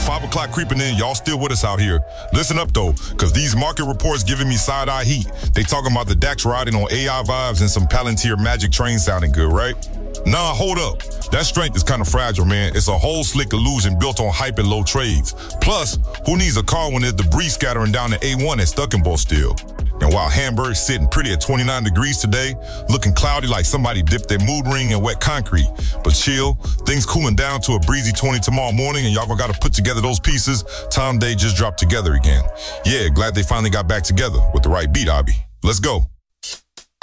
5 o'clock creeping in. Y'all still with us out here. Listen up, though, because these market reports giving me side-eye heat. They talking about the DAX riding on AI vibes and some Palantir magic train sounding good, right? Nah, hold up. That strength is kind of fragile, man. It's a whole slick illusion built on hype and low trades. Plus, who needs a car when there's debris scattering down the A1 at Stuckenbolt still? And while Hamburg's sitting pretty at 29 degrees today, looking cloudy like somebody dipped their mood ring in wet concrete. But chill, things cooling down to a breezy 20 tomorrow morning, and y'all gonna gotta put together those pieces. Tom Day just dropped together again. Yeah, glad they finally got back together with the right beat, Abby. Let's go.